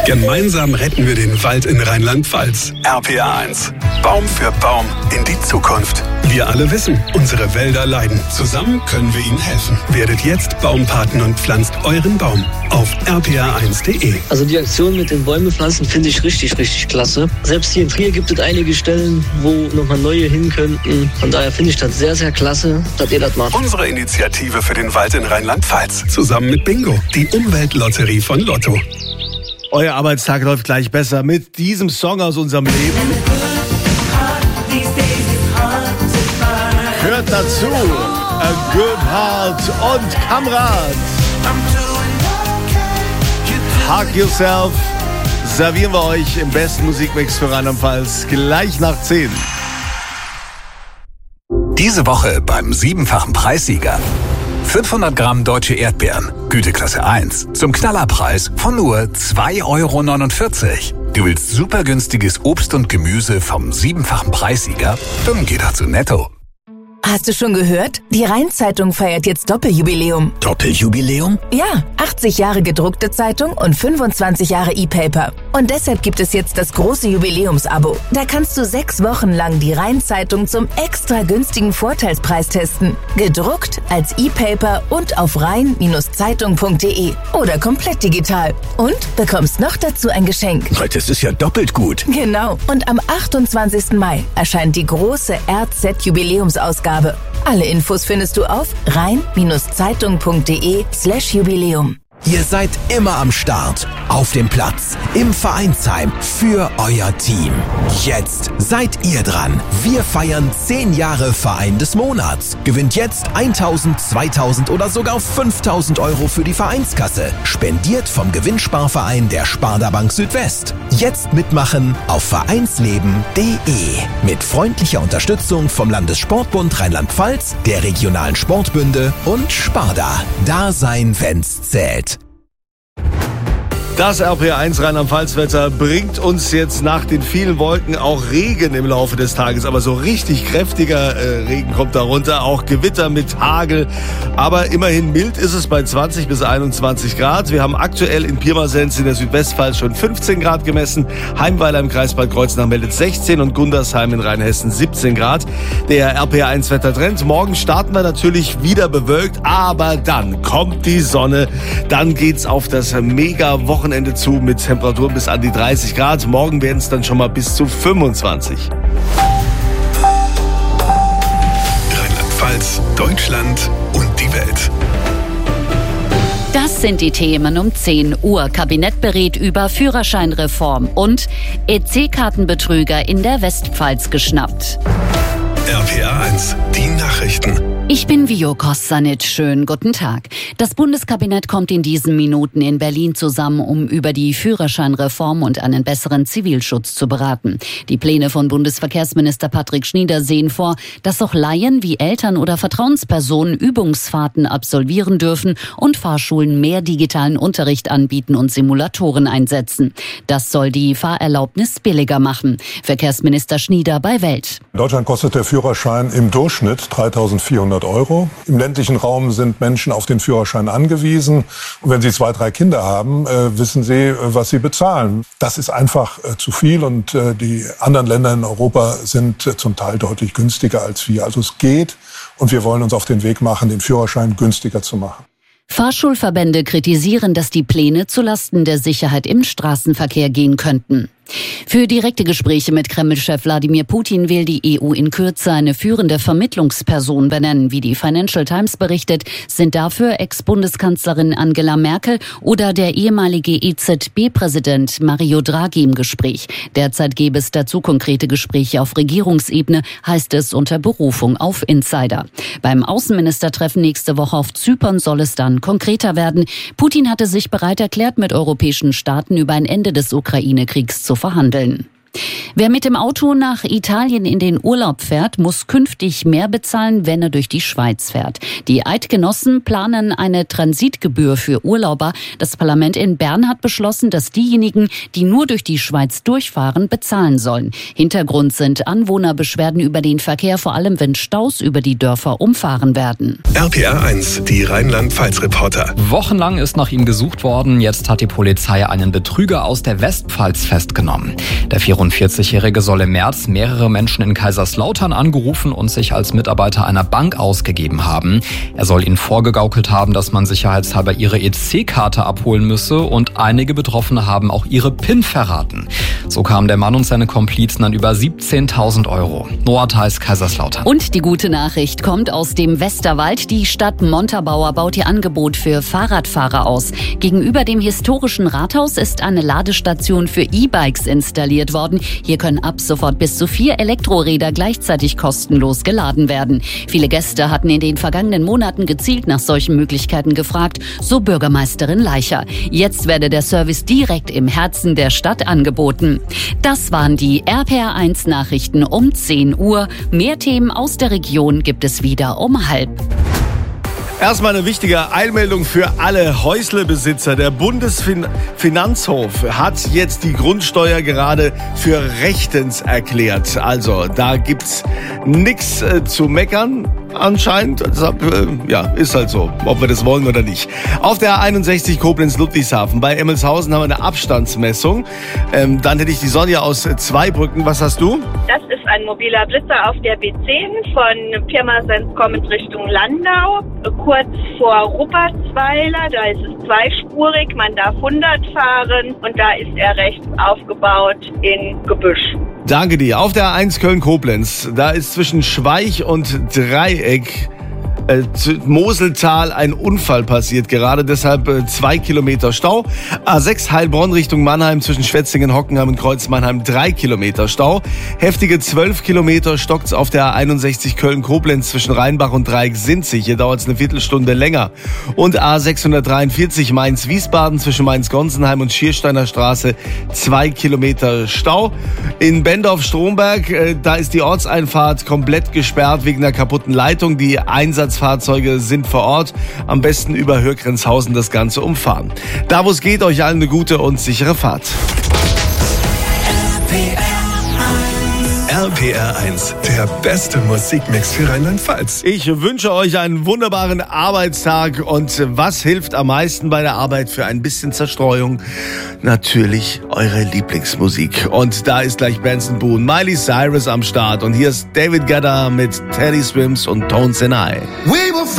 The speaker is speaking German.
Gemeinsam retten wir den Wald in Rheinland-Pfalz. RPA1. Baum für Baum in die Zukunft. Wir alle wissen, unsere Wälder leiden. Zusammen können wir ihnen helfen. Werdet jetzt Baumpaten und pflanzt euren Baum auf rpa1.de. Also die Aktion mit den Bäume pflanzen finde ich richtig, richtig klasse. Selbst hier in Trier gibt es einige Stellen, wo nochmal neue hin könnten. Von daher finde ich das sehr, sehr klasse, dass ihr das macht. Unsere Initiative für den Wald in Rheinland-Pfalz. Zusammen mit Bingo, die Umweltlotterie von Lotto. Euer Arbeitstag läuft gleich besser mit diesem Song aus unserem Leben. Hört dazu, A Good Heart und Kamrat. Hug Yourself servieren wir euch im besten Musikmix für Rheinland-Pfalz gleich nach 10. Diese Woche beim 7-fachen Preissieger. 500 Gramm deutsche Erdbeeren, Güteklasse 1, zum Knallerpreis von nur 2,49 €. Du willst super günstiges Obst und Gemüse vom 7-fachen Preissieger? Dann geh doch zu Netto. Hast du schon gehört? Die Rhein-Zeitung feiert jetzt Doppeljubiläum. Doppeljubiläum? Ja, 80 Jahre gedruckte Zeitung und 25 Jahre E-Paper. Und deshalb gibt es jetzt das große Jubiläumsabo. Da kannst du 6 Wochen lang die Rhein-Zeitung zum extra günstigen Vorteilspreis testen. Gedruckt, als E-Paper und auf rhein-zeitung.de oder komplett digital. Und bekommst noch dazu ein Geschenk. Das ist ja doppelt gut. Genau. Und am 28. Mai erscheint die große RZ-Jubiläumsausgabe. Alle Infos findest du auf rhein-zeitung.de/Jubiläum. Ihr seid immer am Start, auf dem Platz, im Vereinsheim, für euer Team. Jetzt seid ihr dran. Wir feiern 10 Jahre Verein des Monats. Gewinnt jetzt 1.000, 2.000 oder sogar 5.000 € für die Vereinskasse. Spendiert vom Gewinnsparverein der Sparda Bank Südwest. Jetzt mitmachen auf vereinsleben.de. Mit freundlicher Unterstützung vom Landessportbund Rheinland-Pfalz, der regionalen Sportbünde und Sparda. Da sein, wenn's zählt. Das RPA1 Rheinland-Pfalz-Wetter bringt uns jetzt nach den vielen Wolken auch Regen im Laufe des Tages. Aber so richtig kräftiger Regen kommt darunter, auch Gewitter mit Hagel. Aber immerhin mild ist es bei 20 bis 21 Grad. Wir haben aktuell in Pirmasens in der Südwestpfalz schon 15 Grad gemessen. Heimweiler im Kreis Bad Kreuznach meldet 16 und Gundersheim in Rheinhessen 17 Grad. Der RPA1-Wettertrend. Morgen starten wir natürlich wieder bewölkt, aber dann kommt die Sonne. Dann geht's auf das Mega-Wochenende zu mit Temperaturen bis an die 30 Grad. Morgen werden es dann schon mal bis zu 25. Rheinland-Pfalz, Deutschland und die Welt. Das sind die Themen um 10 Uhr. Kabinett berät über Führerscheinreform und EC-Kartenbetrüger in der Westpfalz geschnappt. RPA1, die Nachrichten. Ich bin Vio Kostanic. Schönen guten Tag. Das Bundeskabinett kommt in diesen Minuten in Berlin zusammen, um über die Führerscheinreform und einen besseren Zivilschutz zu beraten. Die Pläne von Bundesverkehrsminister Patrick Schnieder sehen vor, dass auch Laien wie Eltern oder Vertrauenspersonen Übungsfahrten absolvieren dürfen und Fahrschulen mehr digitalen Unterricht anbieten und Simulatoren einsetzen. Das soll die Fahrerlaubnis billiger machen. Verkehrsminister Schnieder bei Welt. In Deutschland kostet der Führerschein im Durchschnitt 3.400 €. Im ländlichen Raum sind Menschen auf den Führerschein angewiesen. Und wenn sie 2, 3 Kinder haben, wissen sie, was sie bezahlen. Das ist einfach zu viel und die anderen Länder in Europa sind zum Teil deutlich günstiger als wir. Also es geht und wir wollen uns auf den Weg machen, den Führerschein günstiger zu machen. Fahrschulverbände kritisieren, dass die Pläne zulasten der Sicherheit im Straßenverkehr gehen könnten. Für direkte Gespräche mit Kreml-Chef Wladimir Putin will die EU in Kürze eine führende Vermittlungsperson benennen. Wie die Financial Times berichtet, sind dafür Ex-Bundeskanzlerin Angela Merkel oder der ehemalige EZB-Präsident Mario Draghi im Gespräch. Derzeit gäbe es dazu konkrete Gespräche auf Regierungsebene, heißt es unter Berufung auf Insider. Beim Außenministertreffen nächste Woche auf Zypern soll es dann konkreter werden. Putin hatte sich bereit erklärt, mit europäischen Staaten über ein Ende des Ukraine-Kriegs zu verhandeln. Wer mit dem Auto nach Italien in den Urlaub fährt, muss künftig mehr bezahlen, wenn er durch die Schweiz fährt. Die Eidgenossen planen eine Transitgebühr für Urlauber. Das Parlament in Bern hat beschlossen, dass diejenigen, die nur durch die Schweiz durchfahren, bezahlen sollen. Hintergrund sind Anwohnerbeschwerden über den Verkehr, vor allem wenn Staus über die Dörfer umfahren werden. RPR 1, die Rheinland-Pfalz-Reporter. Wochenlang ist nach ihm gesucht worden. Jetzt hat die Polizei einen Betrüger aus der Westpfalz festgenommen. Der 44-Jährige soll im März mehrere Menschen in Kaiserslautern angerufen und sich als Mitarbeiter einer Bank ausgegeben haben. Er soll ihnen vorgegaukelt haben, dass man sicherheitshalber ihre EC-Karte abholen müsse, und einige Betroffene haben auch ihre PIN verraten. So kamen der Mann und seine Komplizen an über 17.000 Euro. Noah Theis, Kaiserslautern. Und die gute Nachricht kommt aus dem Westerwald. Die Stadt Montabaur baut ihr Angebot für Fahrradfahrer aus. Gegenüber dem historischen Rathaus ist eine Ladestation für E-Bikes installiert worden. Hier können ab sofort bis zu 4 Elektroräder gleichzeitig kostenlos geladen werden. Viele Gäste hatten in den vergangenen Monaten gezielt nach solchen Möglichkeiten gefragt, so Bürgermeisterin Leicher. Jetzt werde der Service direkt im Herzen der Stadt angeboten. Das waren die RPR 1 Nachrichten um 10 Uhr. Mehr Themen aus der Region gibt es wieder um 12:30. Erstmal eine wichtige Eilmeldung für alle Häuslebesitzer. Der Bundesfinanzhof hat jetzt die Grundsteuer gerade für rechtens erklärt. Also da gibt's nichts zu meckern anscheinend. Deshalb, ist halt so, ob wir das wollen oder nicht. Auf der A61 Koblenz-Ludwigshafen bei Emmelshausen haben wir eine Abstandsmessung. Dann hätte ich die Sonja aus Zweibrücken. Was hast du? Das ist ein mobiler Blitzer auf der B10 von Pirmasens kommend Richtung Landau. Kurz vor Ruppertsweiler, da ist es zweispurig, man darf 100 fahren und da ist er rechts aufgebaut in Gebüsch. Danke dir. Auf der A1 Köln-Koblenz, da ist zwischen Schweich und Dreieck Moseltal ein Unfall passiert, gerade deshalb 2 Kilometer Stau. A6 Heilbronn Richtung Mannheim zwischen Schwetzingen, Hockenheim und Kreuz Mannheim 3 Kilometer Stau. Heftige 12 Kilometer stockt's auf der A61 Köln-Koblenz zwischen Rheinbach und Dreieck-Sinzig. Hier dauert's eine Viertelstunde länger. Und A643 Mainz-Wiesbaden zwischen Mainz-Gonsenheim und Schiersteiner Straße 2 Kilometer Stau. In Bendorf-Stromberg, da ist die Ortseinfahrt komplett gesperrt wegen der kaputten Leitung. Die Einsatzfahrzeuge sind vor Ort. Am besten über Hürgrenzhausen das Ganze umfahren. Da wo es geht, euch allen eine gute und sichere Fahrt. RPR 1, der beste Musikmix für Rheinland-Pfalz. Ich wünsche euch einen wunderbaren Arbeitstag. Und was hilft am meisten bei der Arbeit für ein bisschen Zerstreuung? Natürlich eure Lieblingsmusik. Und da ist gleich Benson Boone, Miley Cyrus am Start. Und hier ist David Guetta mit Teddy Swims und Tones and I.